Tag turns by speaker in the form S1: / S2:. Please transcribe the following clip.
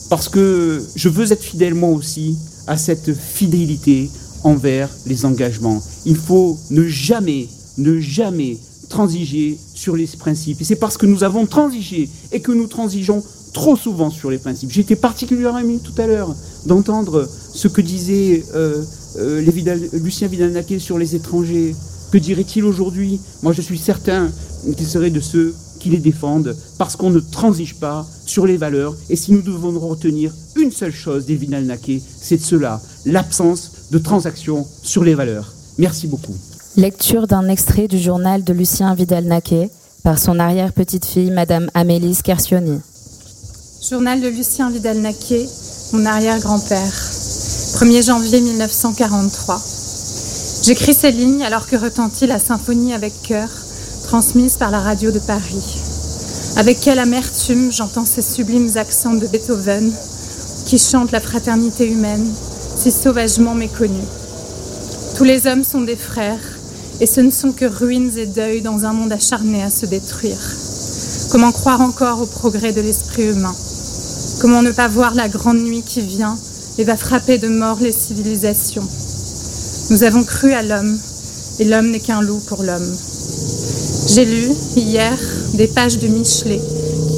S1: parce que je veux être fidèle moi aussi à cette fidélité envers les engagements. Il faut ne jamais transiger sur les principes. Et c'est parce que nous avons transigé et que nous transigeons trop souvent sur les principes. J'étais particulièrement ému tout à l'heure d'entendre ce que disait Lucien Vidal-Naquet sur les étrangers. Que dirait-il aujourd'hui ? Moi, je suis certain qu'il serait de ceux qui les défendent parce qu'on ne transige pas sur les valeurs. Et si nous devons retenir une seule chose des Vidal-Naquet, c'est de cela, l'absence de transaction sur les valeurs. Merci beaucoup.
S2: Lecture d'un extrait du journal de Lucien Vidal-Naquet par son arrière-petite-fille, Madame Amélie Scarcioni.
S3: Journal de Lucien Vidal-Naquet, mon arrière-grand-père. 1er janvier 1943. J'écris ces lignes alors que retentit la symphonie avec cœur, transmise par la radio de Paris. Avec quelle amertume j'entends ces sublimes accents de Beethoven qui chantent la fraternité humaine, si sauvagement méconnue. Tous les hommes sont des frères, et ce ne sont que ruines et deuils dans un monde acharné à se détruire. Comment croire encore au progrès de l'esprit humain ? Comment ne pas voir la grande nuit qui vient et va frapper de mort les civilisations ? Nous avons cru à l'homme, et l'homme n'est qu'un loup pour l'homme. J'ai lu, hier, des pages de Michelet,